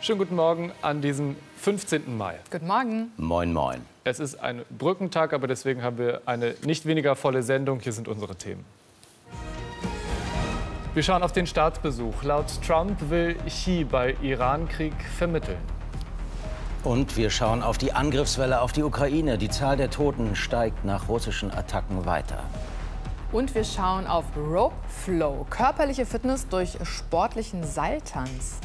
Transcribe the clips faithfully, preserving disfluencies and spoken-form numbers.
Schönen guten Morgen an diesem fünfzehnten Mai. Guten Morgen. Moin, moin. Es ist ein Brückentag, aber deswegen haben wir eine nicht weniger volle Sendung. Hier sind unsere Themen. Wir schauen auf den Staatsbesuch. Laut Trump will Xi bei Iran-Krieg vermitteln. Und wir schauen auf die Angriffswelle auf die Ukraine. Die Zahl der Toten steigt nach russischen Attacken weiter. Und wir schauen auf Rope Flow, körperliche Fitness durch sportlichen Seiltanz.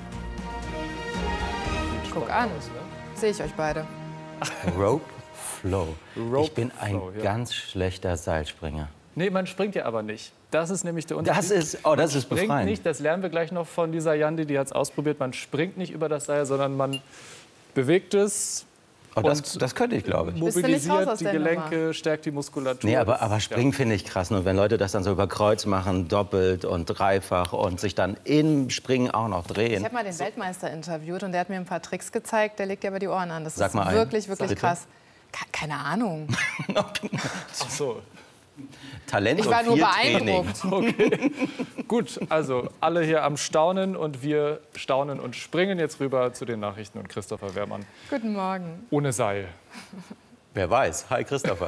Guck an, sehe ich euch beide. Rope Flow. Rope ich bin ein Flow, ja. ganz schlechter Seilspringer. Nee, man springt ja aber nicht. Das ist nämlich der Unterschied. Das ist, oh, das ist man springt befreiend. nicht, das lernen wir gleich noch von dieser Jandi, die hat es ausprobiert. Man springt nicht über das Seil, sondern man bewegt es. Oh, das, und das könnte ich, glaube ich. Bist du nicht raus Mobilisiert aus die der Gelenke, Nummer? stärkt die Muskulatur. Nee, aber, aber Das- Springen ja. finde ich krass. Nur wenn Leute das dann so über Kreuz machen, doppelt und dreifach und sich dann im Springen auch noch Ich drehen. habe mal den Weltmeister interviewt und der hat mir ein paar Tricks gezeigt. Der legt dir aber die Ohren an. Das Sag ist mal einen. wirklich, wirklich Bitte. krass. Ke- Keine Ahnung. Ach so. Talent Ich war und nur viel Training. beeindruckt. Gut, also alle hier am Staunen und wir staunen und springen jetzt rüber zu den Nachrichten und Christopher Wehrmann Guten Morgen. ohne Seil. Wer weiß. Hi, Christopher.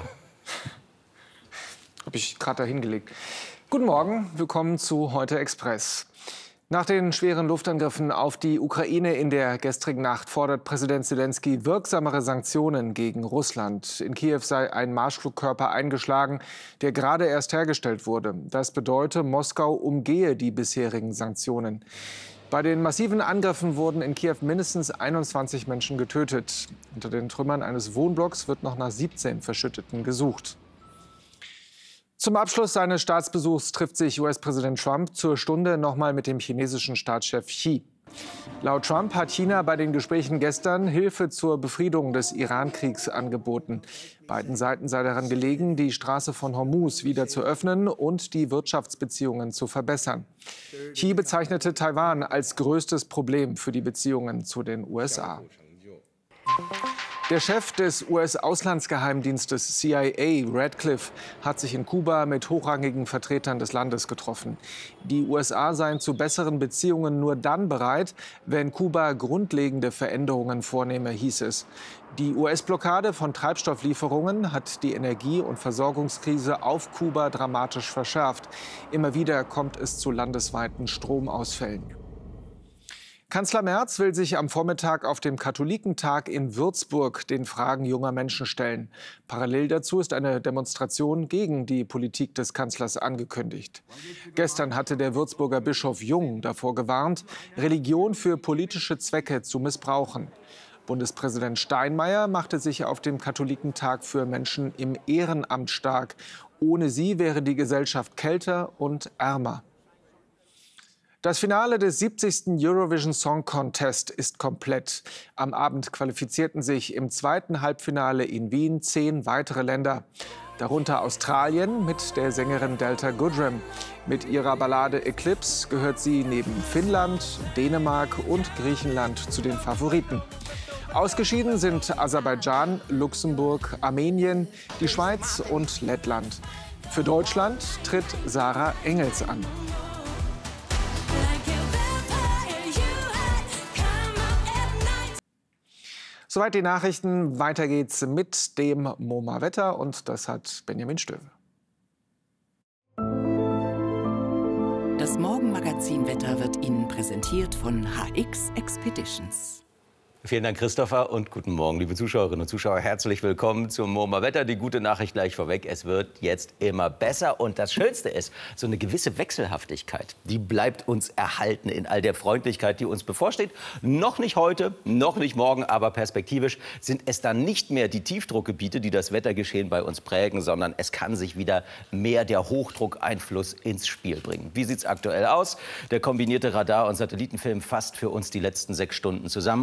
Habe ich gerade da hingelegt. Guten Morgen, willkommen zu Heute Express. Nach den schweren Luftangriffen auf die Ukraine in der gestrigen Nacht fordert Präsident Selenskyj wirksamere Sanktionen gegen Russland. In Kiew sei ein Marschflugkörper eingeschlagen, der gerade erst hergestellt wurde. Das bedeute, Moskau umgehe die bisherigen Sanktionen. Bei den massiven Angriffen wurden in Kiew mindestens einundzwanzig Menschen getötet. Unter den Trümmern eines Wohnblocks wird noch nach siebzehn Verschütteten gesucht. Zum Abschluss seines Staatsbesuchs trifft sich U S-Präsident Trump zur Stunde noch mal mit dem chinesischen Staatschef Xi. Laut Trump hat China bei den Gesprächen gestern Hilfe zur Befriedung des Iran-Kriegs angeboten. Beiden Seiten sei daran gelegen, die Straße von Hormuz wieder zu öffnen und die Wirtschaftsbeziehungen zu verbessern. Xi bezeichnete Taiwan als größtes Problem für die Beziehungen zu den U S A. Der Chef des U S-Auslandsgeheimdienstes C I A, Radcliffe, hat sich in Kuba mit hochrangigen Vertretern des Landes getroffen. Die U S A seien zu besseren Beziehungen nur dann bereit, wenn Kuba grundlegende Veränderungen vornehme, hieß es. Die U S-Blockade von Treibstofflieferungen hat die Energie- und Versorgungskrise auf Kuba dramatisch verschärft. Immer wieder kommt es zu landesweiten Stromausfällen. Kanzler Merz will sich am Vormittag auf dem Katholikentag in Würzburg den Fragen junger Menschen stellen. Parallel dazu ist eine Demonstration gegen die Politik des Kanzlers angekündigt. Gestern hatte der Würzburger Bischof Jung davor gewarnt, Religion für politische Zwecke zu missbrauchen. Bundespräsident Steinmeier machte sich auf dem Katholikentag für Menschen im Ehrenamt stark. Ohne sie wäre die Gesellschaft kälter und ärmer. Das Finale des siebzigsten Eurovision Song Contest ist komplett. Am Abend qualifizierten sich im zweiten Halbfinale in Wien zehn weitere Länder. Darunter Australien mit der Sängerin Delta Goodrem. Mit ihrer Ballade Eclipse gehört sie neben Finnland, Dänemark und Griechenland zu den Favoriten. Ausgeschieden sind Aserbaidschan, Luxemburg, Armenien, die Schweiz und Lettland. Für Deutschland tritt Sarah Engels an. Soweit die Nachrichten. Weiter geht's mit dem MoMA-Wetter und das hat Benjamin Stöwe. Das Morgenmagazin-Wetter wird Ihnen präsentiert von H X Expeditions. Vielen Dank, Christopher, und guten Morgen, liebe Zuschauerinnen und Zuschauer. Herzlich willkommen zum MoMA-Wetter. Die gute Nachricht gleich vorweg, es wird jetzt immer besser. Und das Schönste ist, so eine gewisse Wechselhaftigkeit, die bleibt uns erhalten in all der Freundlichkeit, die uns bevorsteht. Noch nicht heute, noch nicht morgen, aber perspektivisch sind es dann nicht mehr die Tiefdruckgebiete, die das Wettergeschehen bei uns prägen, sondern es kann sich wieder mehr der Hochdruckeinfluss ins Spiel bringen. Wie sieht es aktuell aus? Der kombinierte Radar- und Satellitenfilm fasst für uns die letzten sechs Stunden zusammen und Sie sehen,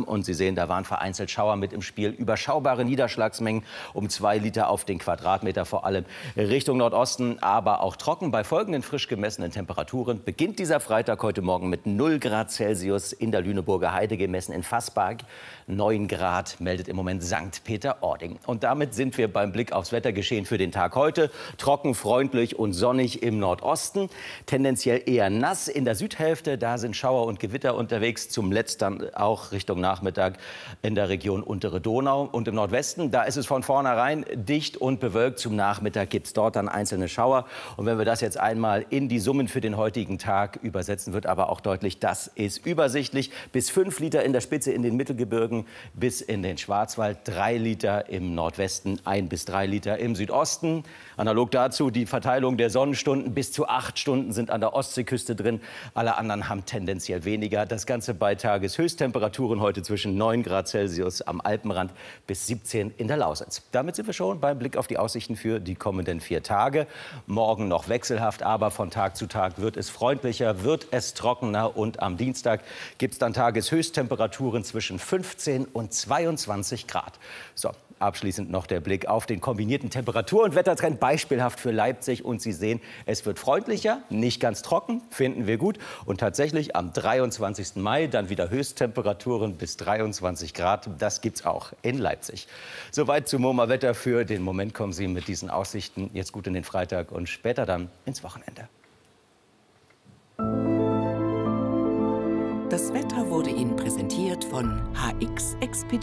gesehen. Da waren vereinzelt Schauer mit im Spiel. Überschaubare Niederschlagsmengen um zwei Liter auf den Quadratmeter, vor allem Richtung Nordosten. Aber auch trocken. Bei folgenden frisch gemessenen Temperaturen beginnt dieser Freitag heute Morgen mit null Grad Celsius in der Lüneburger Heide, gemessen in Fassbarg. neun Grad meldet im Moment Sankt Peter-Ording. Und damit sind wir beim Blick aufs Wettergeschehen für den Tag heute. Trocken, freundlich und sonnig im Nordosten. Tendenziell eher nass in der Südhälfte. Da sind Schauer und Gewitter unterwegs. Zum Letzten auch Richtung Nachmittag in der Region Untere Donau. Und im Nordwesten, da ist es von vornherein dicht und bewölkt. Zum Nachmittag gibt es dort dann einzelne Schauer. Und wenn wir das jetzt einmal in die Summen für den heutigen Tag übersetzen, wird aber auch deutlich, das ist übersichtlich. Bis fünf Liter in der Spitze in den Mittelgebirgen, bis in den Schwarzwald. drei Liter im Nordwesten, ein bis drei Liter im Südosten. Analog dazu die Verteilung der Sonnenstunden. Bis zu acht Stunden sind an der Ostseeküste drin. Alle anderen haben tendenziell weniger. Das Ganze bei Tageshöchsttemperaturen heute zwischen neun Grad Celsius am Alpenrand bis siebzehn in der Lausitz. Damit sind wir schon beim Blick auf die Aussichten für die kommenden vier Tage. Morgen noch wechselhaft, aber von Tag zu Tag wird es freundlicher, wird es trockener. Und am Dienstag gibt es dann Tageshöchsttemperaturen zwischen fünfzehn und zweiundzwanzig Grad. So, abschließend noch der Blick auf den kombinierten Temperatur- und Wettertrend, beispielhaft für Leipzig. Und Sie sehen, es wird freundlicher, nicht ganz trocken, finden wir gut. Und tatsächlich am dreiundzwanzigsten Mai dann wieder Höchsttemperaturen bis dreiundzwanzig Grad. Das gibt's auch in Leipzig. Soweit zum MoMA-Wetter. Für den Moment kommen Sie mit diesen Aussichten jetzt gut in den Freitag und später dann ins Wochenende. Das Wetter wurde Ihnen präsentiert von H X Expeditions.